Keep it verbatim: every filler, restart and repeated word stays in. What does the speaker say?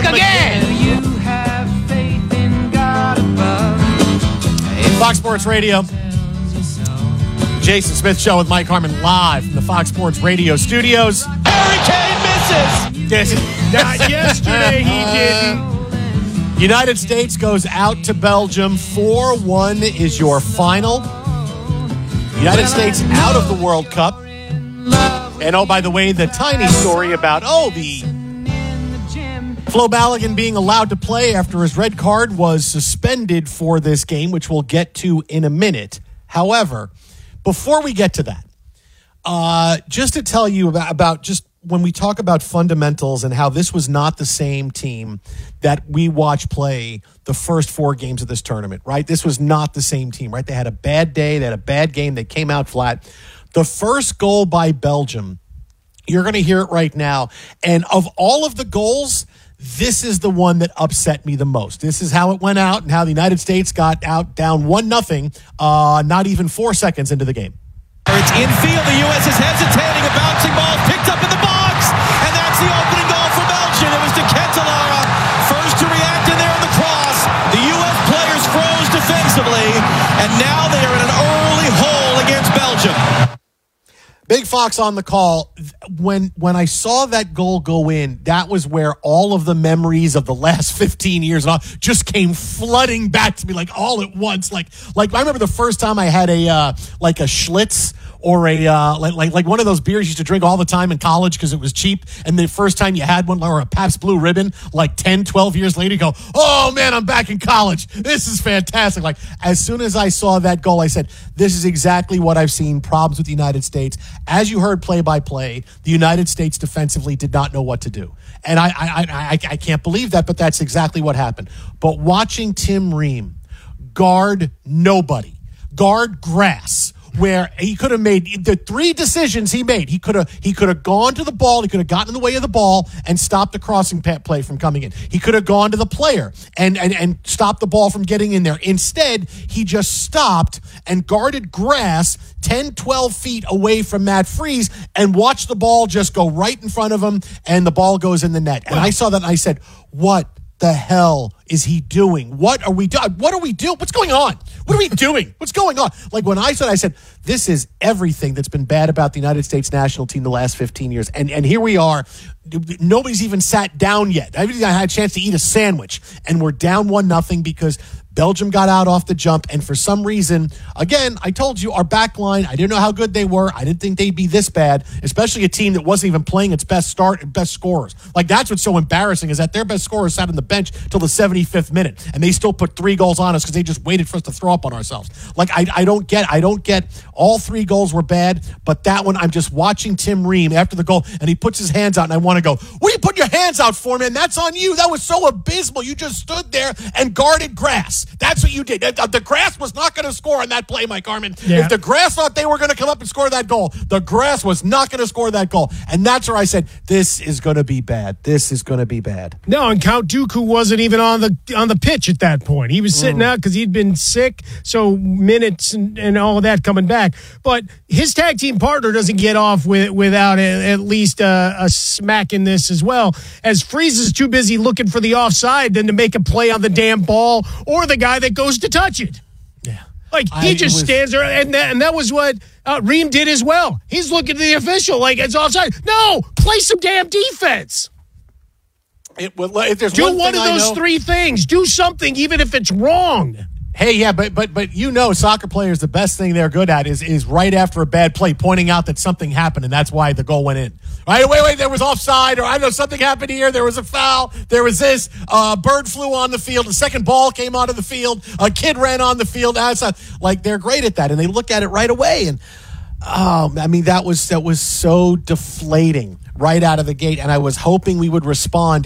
again. You have faith in God above. Fox Sports Radio. Jason Smith Show with Mike Harmon live from the Fox Sports Radio studios. Harry Kane misses. Yes. Not yesterday, he didn't. United States goes out to Belgium. four one is your final. United States out of the World Cup. And oh, by the way, the tiny story about, oh, the Flo Balogun being allowed to play after his red card was suspended for this game, which we'll get to in a minute. However, before we get to that, uh, just to tell you about, about just when we talk about fundamentals and how this was not the same team that we watched play the first four games of this tournament, right? This was not the same team, right? They had a bad day. They had a bad game. They came out flat. The first goal by Belgium, you're going to hear it right now. And of all of the goals, this is the one that upset me the most. This is how it went out and how the United States got out down one nothing, uh, not even four seconds into the game. It's infield. The U S is hesitating. A bouncing ball picked up in the box. And that's the opening goal for Belgium. It was De Ketelaere first to react in there in the cross. The U S players froze defensively. And now they are in an early hole against Belgium. Big Fox on the call. When when I saw that goal go in, that was where all of the memories of the last fifteen years and all just came flooding back to me like all at once. Like like I remember the first time I had a uh, like a Schlitz or a uh, like, like like one of those beers you used to drink all the time in college because it was cheap. And the first time you had one, or a Pabst Blue Ribbon, like ten, twelve years later, you go, oh man, I'm back in college. This is fantastic. Like as soon as I saw that goal, I said, this is exactly what I've seen. Problems with the United States. As you heard play by play, the United States defensively did not know what to do. And I I I, I can't believe that, but that's exactly what happened. But watching Tim Ream guard nobody, guard grass, where he could have made the three decisions he made. He could have he could have gone to the ball. He could have gotten in the way of the ball and stopped the crossing play from coming in. He could have gone to the player and, and, and stopped the ball from getting in there. Instead, he just stopped and guarded grass ten, twelve feet away from Matt Freese and watched the ball just go right in front of him, and the ball goes in the net. And I saw that and I said, what the hell is he doing? What are we doing? What are we doing? What's going on? What are we doing? What's going on? Like when I said, I said, this is everything that's been bad about the United States national team the last fifteen years. And and here we are. Nobody's even sat down yet. I had a chance to eat a sandwich, and we're down one nothing because Belgium got out off the jump, and for some reason, again, I told you, our back line, I didn't know how good they were. I didn't think they'd be this bad, especially a team that wasn't even playing its best start and best scorers. Like, that's what's so embarrassing, is that their best scorers sat on the bench till the seventy-fifth minute, and they still put three goals on us because they just waited for us to throw up on ourselves. Like, I, I don't get, I don't get, all three goals were bad, but that one, I'm just watching Tim Ream after the goal, and he puts his hands out, and I want to go, what are you putting your hands out for, man? That's on you. That was so abysmal. You just stood there and guarded grass. That's what you did. The grass was not going to score on that play, Mike Harmon. Yeah. If the grass thought they were going to come up and score that goal, the grass was not going to score that goal. And that's where I said, this is going to be bad. This is going to be bad. No, and Count Dooku wasn't even on the on the pitch at that point. He was sitting mm. out because he'd been sick, so minutes and, and all of that coming back. But his tag team partner doesn't get off with, without a, at least a, a smack in this as well, as Freese is too busy looking for the offside than to make a play on the damn ball or the guy that goes to touch it. Yeah. Like, he I, just was, stands there, and that, and that was what uh, Ream did as well. He's looking at the official like it's offside. No, play some damn defense. It, well, if there's Do one, one thing of those know, three things. Do something, even if it's wrong. Hey, yeah, but but but you know, soccer players, the best thing they're good at is is right after a bad play, pointing out that something happened, and that's why the goal went in. Right, wait, wait, there was offside, or I know something happened here. There was a foul. There was this. Uh, bird flew on the field. The second ball came onto the field. A kid ran on the field. Outside. Like, they're great at that, and they look at it right away. And oh, I mean, that was that was so deflating right out of the gate, and I was hoping we would respond.